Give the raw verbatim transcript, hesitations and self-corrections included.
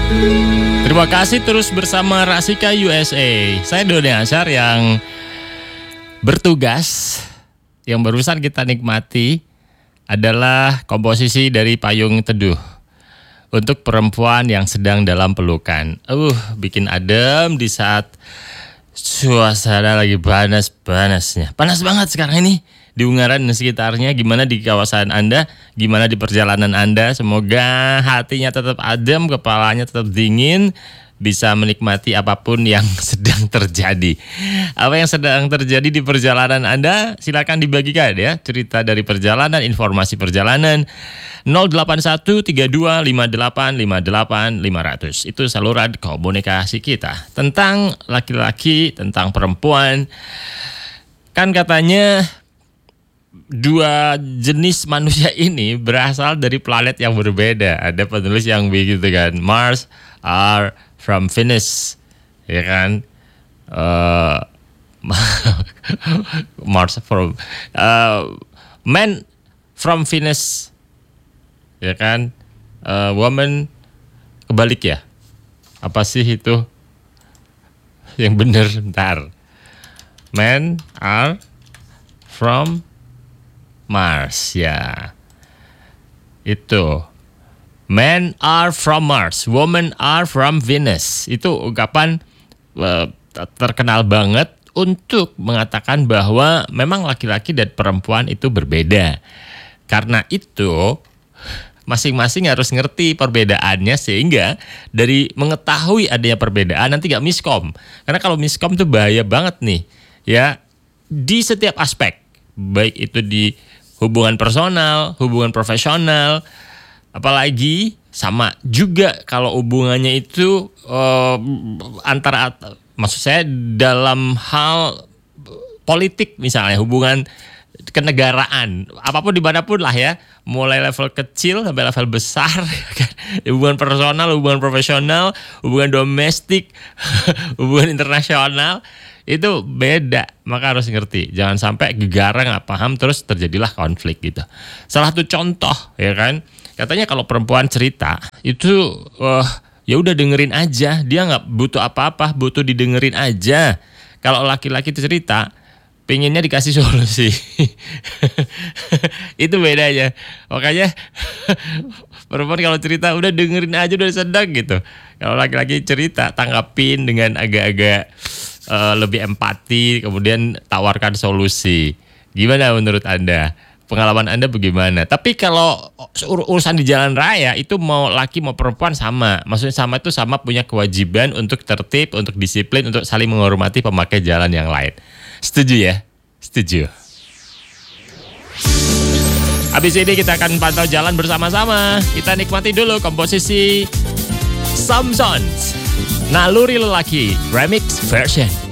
Terima kasih terus bersama Rasika U S A. Saya Doni Asyar yang bertugas, yang barusan kita nikmati adalah komposisi dari Payung Teduh untuk perempuan yang sedang dalam pelukan. Uh, bikin adem di saat suasana lagi panas-panasnya. Panas banget sekarang ini di Ungaran dan sekitarnya. Gimana di kawasan Anda? Gimana di perjalanan Anda? Semoga hatinya tetap adem, kepalanya tetap dingin, bisa menikmati apapun yang sedang terjadi. Apa yang sedang terjadi di perjalanan Anda? Silakan dibagikan ya, cerita dari perjalanan, informasi perjalanan. nol delapan satu tiga dua lima delapan lima delapan lima nol nol. Itu saluran komunikasi kita tentang laki-laki, tentang perempuan. Kan katanya dua jenis manusia ini berasal dari planet yang berbeda. Ada penulis yang begitu kan, Mars are from Venus, ya kan? Uh, Mars from uh, men from Venus, ya kan? Uh, woman kebalik ya? Apa sih itu? Yang benar, ntar. Men are from Mars, ya. Itu. Men are from Mars, women are from Venus. Itu ungkapan uh, terkenal banget untuk mengatakan bahwa memang laki-laki dan perempuan itu berbeda. Karena itu masing-masing harus ngerti perbedaannya, sehingga dari mengetahui adanya perbedaan nanti gak miskom. Karena kalau miskom itu bahaya banget nih, ya, di setiap aspek. Baik itu di hubungan personal, hubungan profesional, apalagi sama juga kalau hubungannya itu uh, antara, maksud saya dalam hal politik misalnya, hubungan kenegaraan, apapun dimanapun lah ya, mulai level kecil sampai level besar, hubungan personal, hubungan profesional, hubungan domestik, hubungan internasional, itu beda, maka harus ngerti. Jangan sampai gegara nggak paham terus terjadilah konflik gitu. Salah satu contoh ya kan, katanya kalau perempuan cerita itu uh, ya udah dengerin aja, dia nggak butuh apa-apa, butuh didengerin aja. Kalau laki-laki itu cerita, pengennya dikasih solusi. Itu bedanya. Makanya perempuan kalau cerita udah dengerin aja, udah sedang gitu. Kalau laki-laki cerita, tanggapin dengan agak-agak Uh, lebih empati, kemudian tawarkan solusi. Gimana menurut Anda? Pengalaman Anda bagaimana? Tapi kalau ur- urusan di jalan raya itu mau laki mau perempuan sama. Maksudnya sama itu sama punya kewajiban untuk tertib, untuk disiplin, untuk saling menghormati pemakai jalan yang lain. Setuju ya? Setuju. Habis ini kita akan pantau jalan bersama-sama. Kita nikmati dulu komposisi Samsons, Naluri Lelaki Remix Version.